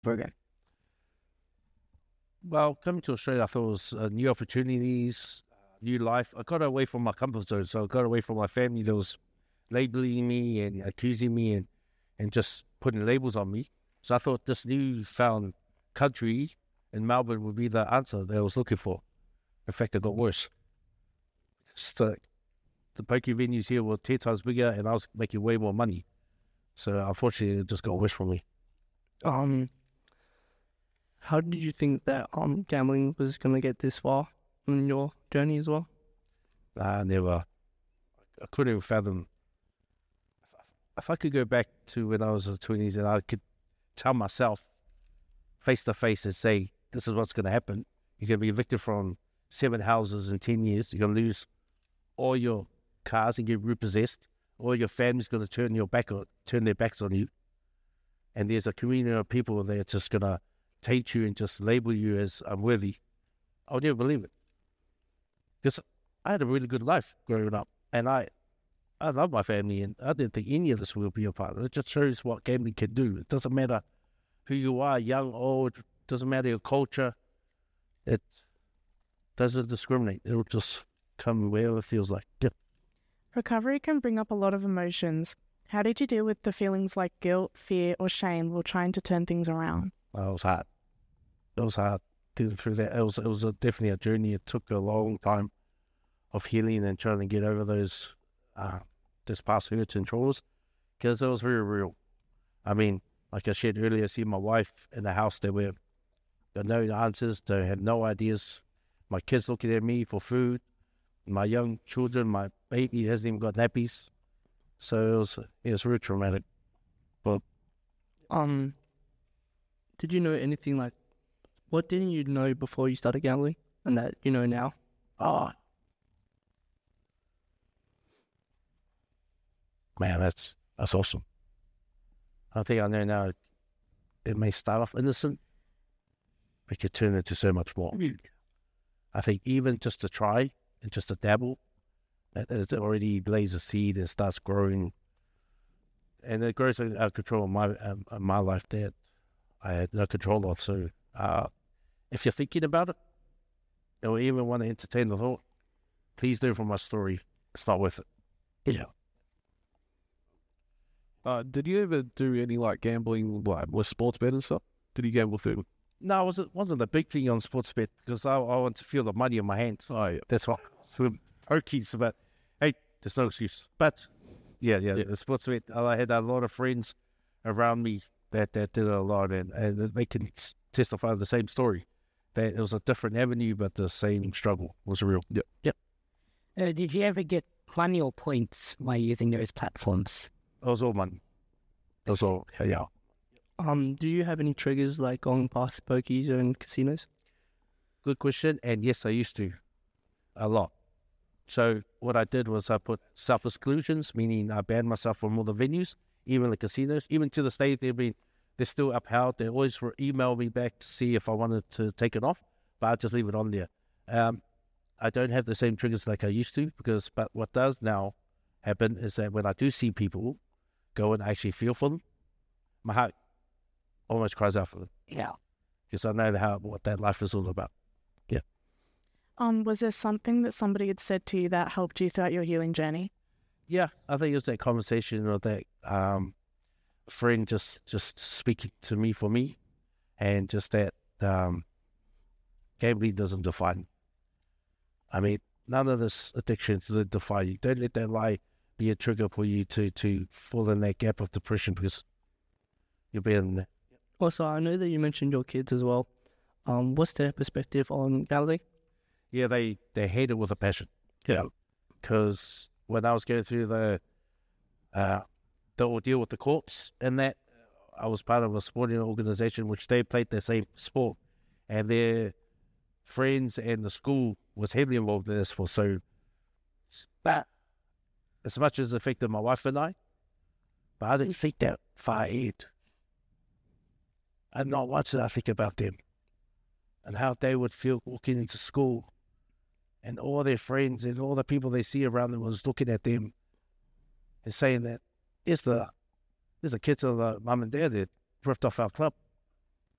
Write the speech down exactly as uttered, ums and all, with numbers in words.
Okay. Well, coming to Australia, I thought it was uh, new opportunities, new life. I got away from my comfort zone, so I got away from my family that was labeling me and accusing me and, and just putting labels on me. So I thought this newfound country in Melbourne would be the answer that I was looking for. In fact, it got worse. So the poker venues here were ten times bigger and I was making way more money. So unfortunately, it just got worse for me. Um, how did you think that um gambling was going to get this far in your journey as well? I never, I couldn't even fathom. If I could go back to when I was in the twenties and I could tell myself face to face and say, this is what's going to happen. You're going to be evicted from seven houses in ten years. You're going to lose all your cars and get repossessed. All your family's going to turn your back on, turn their backs on you. And there's a community of people that are just going to taint you and just label you as unworthy. I would never believe it. Because I had a really good life growing up. And I I love my family, and I didn't think any of this will be a part of it. It just shows what gambling can do. It doesn't matter who you are, young, old, doesn't matter your culture. It doesn't discriminate. It'll just come wherever it feels like. Yep. Recovery can bring up a lot of emotions. How did you deal with the feelings like guilt, fear, or shame while trying to turn things around? Oh, it was hard. It was hard dealing through that. It was, it was a, definitely a journey. It took a long time of healing and trying to get over those uh, those past hurts and traumas, because it was very real. I mean, like I said earlier, seeing my wife in the house that we got no answers, they had no ideas. My kids looking at me for food. My young children, my baby hasn't even got nappies. So it was, it was really traumatic. But Um, did you know anything like, what didn't you know before you started gambling and that you know now? oh, man, that's that's awesome. I think I know now. It may start off innocent, but could turn into so much more. I think even just to try and just to dabble, that it already lays a seed and starts growing, and it grows out of control in my um, in my life that I had no control of. So, uh, if you're thinking about it, or even want to entertain the thought, please learn from my story. It's not worth it. Yeah. Uh, did you ever do any like gambling, like with sports bet and stuff? Did you gamble through? No, it wasn't, wasn't a big thing on sports bet because I, I want to feel the money in my hands. Oh, yeah. That's what swim hokies about. Hey, there's no excuse. But yeah, yeah, Yeah. the sports bet. I had a lot of friends around me that, that did it a lot, and, and they can s- testify the same story. That it was a different avenue, but the same struggle was real. Yep. Yep. Uh, did you ever get money or points by using those platforms? It was all money. It was all yeah. Um, do you have any triggers like going past pokies and casinos? Good question. And yes, I used to a lot. So what I did was I put self-exclusions, meaning I banned myself from all the venues, even the casinos, even to the state they've been, they're still upheld. They always re- email me back to see if I wanted to take it off, but I just leave it on there. Um, I don't have the same triggers like I used to because, but what does now happen is that when I do see people go and actually feel for them, my heart almost cries out for them Yeah. because I know how what that life is all about. Um, was there something that somebody had said to you that helped you throughout your healing journey? Yeah, I think it was that conversation or that um, friend just just speaking to me for me, and just that um, gambling doesn't define me. I mean, none of this addictions will define you. Don't let that lie be a trigger for you to to fall in that gap of depression because you'll be in that. Also, I know that you mentioned your kids as well. Um, what's their perspective on gambling? Yeah, they, they hate it with a passion. Yeah. Because when I was going through the uh, the ordeal with the courts and that, I was part of a sporting organization which they played the same sport, and their friends and the school was heavily involved in this sport. So, but as much as it affected my wife and I, but I didn't think that far ahead. And not much did I think about them and how they would feel walking into school. And all their friends and all the people they see around them was looking at them and saying that there's the there's a kid to the mum and dad that ripped off our club.